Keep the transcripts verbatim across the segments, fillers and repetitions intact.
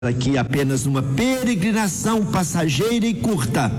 aqui apenas numa peregrinação passageira e curta.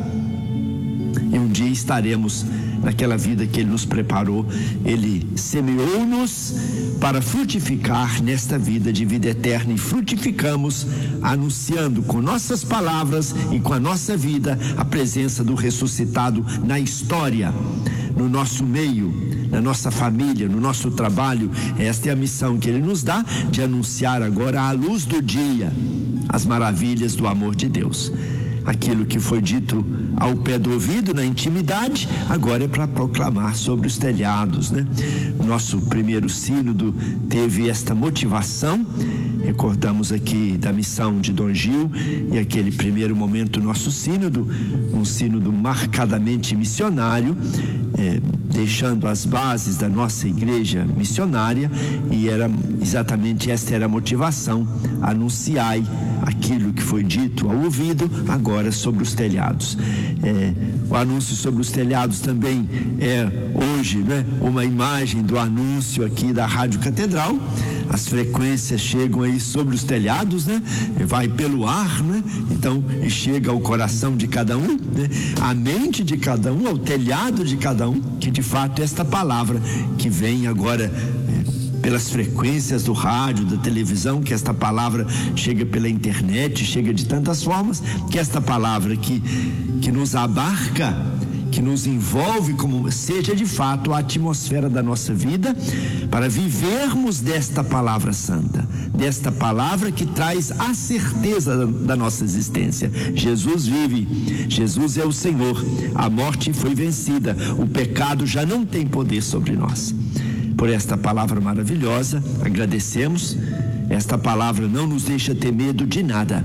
E um dia estaremos naquela vida que Ele nos preparou. Ele semeou-nos para frutificar nesta vida de vida eterna, e frutificamos anunciando com nossas palavras e com a nossa vida a presença do ressuscitado na história, no nosso meio, na nossa família, no nosso trabalho. Esta é a missão que Ele nos dá, de anunciar agora à luz do dia as maravilhas do amor de Deus. Aquilo que foi dito ao pé do ouvido, na intimidade, agora é para proclamar sobre os telhados, né? Nosso primeiro sínodo teve esta motivação. Recordamos aqui da missão de Dom Gil e aquele primeiro momento do nosso sínodo, um sínodo marcadamente missionário, é, deixando as bases da nossa igreja missionária, e era exatamente esta era a motivação: anunciai aquilo que foi dito ao ouvido, agora sobre os telhados. É, o anúncio sobre os telhados também é hoje, né, uma imagem do anúncio aqui da Rádio Catedral. As frequências chegam aí sobre os telhados, né? Vai pelo ar, né? Então chega ao coração de cada um, né? A mente de cada um, ao telhado de cada um, que de fato é esta palavra que vem agora é, pelas frequências do rádio, da televisão, que esta palavra chega pela internet, chega de tantas formas, que esta palavra que, que nos abarca, que nos envolve, como seja de fato a atmosfera da nossa vida, para vivermos desta palavra santa, desta palavra que traz a certeza da, da nossa existência. Jesus vive, Jesus é o Senhor, a morte foi vencida, o pecado já não tem poder sobre nós. Por esta palavra maravilhosa, agradecemos. Esta palavra não nos deixa ter medo de nada.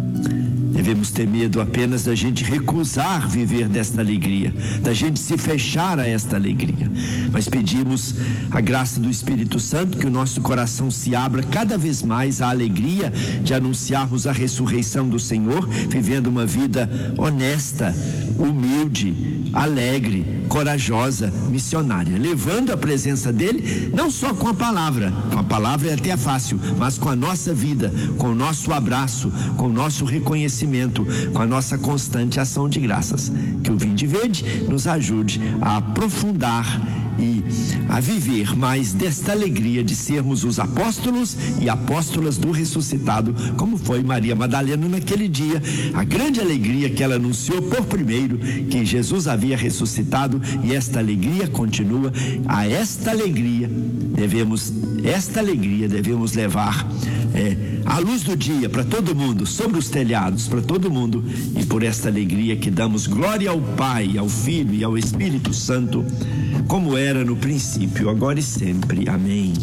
Devemos ter medo apenas da gente recusar viver desta alegria, da gente se fechar a esta alegria. Mas pedimos a graça do Espírito Santo, que o nosso coração se abra cada vez mais à alegria de anunciarmos a ressurreição do Senhor, vivendo uma vida honesta, humilde, alegre, corajosa, missionária, levando a presença dele, não só com a palavra, com a palavra é até fácil, mas com a nossa vida, com o nosso abraço, com o nosso reconhecimento, com a nossa constante ação de graças. Que o Vinde Verde nos ajude a aprofundar e a viver mais desta alegria de sermos os apóstolos e apóstolas do ressuscitado, como foi Maria Madalena naquele dia, a grande alegria que ela anunciou por primeiro, que Jesus havia ressuscitado, e esta alegria continua. A esta alegria devemos, esta alegria devemos levar é, à luz do dia para todo mundo, sobre os telhados para todo mundo, e por esta alegria que damos glória ao Pai, ao Filho e ao Espírito Santo, como era no princípio, agora e sempre. Amém.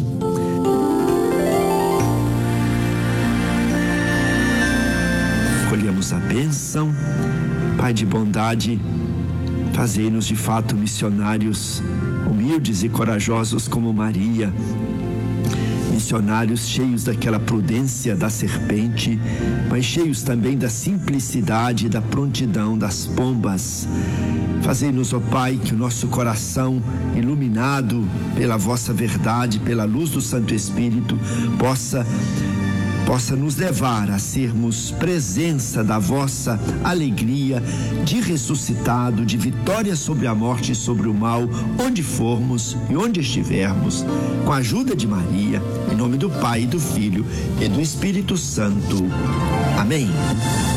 Colhemos a bênção. Pai de bondade, fazei-nos de fato missionários humildes e corajosos como Maria, missionários cheios daquela prudência da serpente, mas cheios também da simplicidade e da prontidão das pombas. Fazei-nos, ó Pai, que o nosso coração, iluminado pela vossa verdade, pela luz do Santo Espírito, possa possa nos levar a sermos presença da vossa alegria de ressuscitado, de vitória sobre a morte e sobre o mal, onde formos e onde estivermos, com a ajuda de Maria, em nome do Pai, do Filho e do Espírito Santo. Amém.